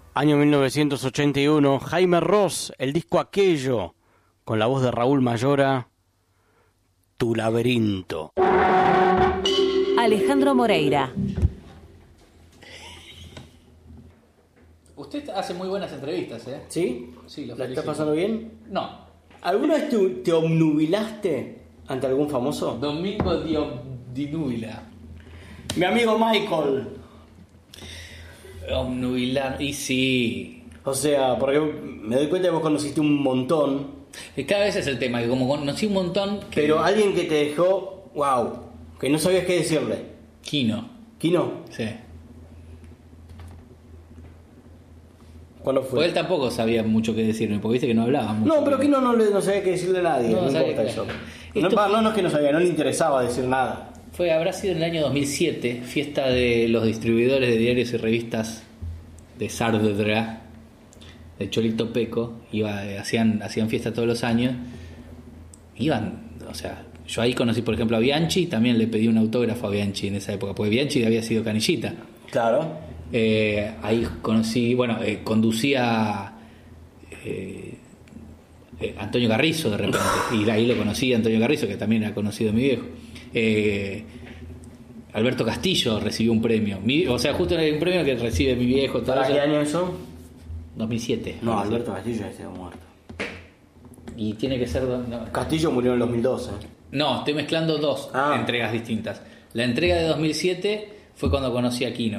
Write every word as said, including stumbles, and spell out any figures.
Año mil novecientos ochenta y uno, Jaime Ross, el disco Aquello, con la voz de Raúl Mayora, Tu laberinto. Alejandro Moreira. Usted hace muy buenas entrevistas, ¿eh? ¿Sí? Sí, lo ¿La felicito. estás pasando bien? No. ¿Alguna vez te, te obnubilaste ante algún famoso? Domingo Dio, Di Núbila. Mi amigo Michael. Obnubilar. Y sí. O sea, porque me doy cuenta que vos conociste un montón, Y cada vez es el tema, que como conocí un montón. Que... pero alguien que te dejó, wow, que no sabías qué decirle. Kino. ¿Kino? Sí. ¿Cuándo fue? Porque él tampoco sabía mucho qué decirme, porque viste que no hablaba mucho. No, pero Kino no, le, no sabía qué decirle a nadie, No, no, sabía importa que- eso. Esto- No, pa, no, no es que no sabía, no le interesaba decir nada. Fue, habrá sido en el año dos mil siete, fiesta de los distribuidores de diarios y revistas de Sardra, de Cholito Peco. Iba, eh, hacían, hacían fiesta todos los años. Iban, o sea, yo ahí conocí por ejemplo a Bianchi, también le pedí un autógrafo a Bianchi en esa época, porque Bianchi había sido canillita. Claro. Eh, ahí conocí, bueno, eh, conducía eh, eh, Antonio Carrizo de repente, y ahí lo conocí, Antonio Carrizo, que también ha conocido a mi viejo. Eh, Alberto Castillo recibió un premio, mi- o sea, justo un premio que recibe mi viejo. Todo ¿Para eso. qué año eso? dos mil siete. No, Alberto Castillo ya está muerto. Y tiene que ser. No, Castillo murió en el dos mil doce. no, estoy mezclando dos Ah. entregas distintas. La entrega de dos mil siete fue cuando conocí a Kino.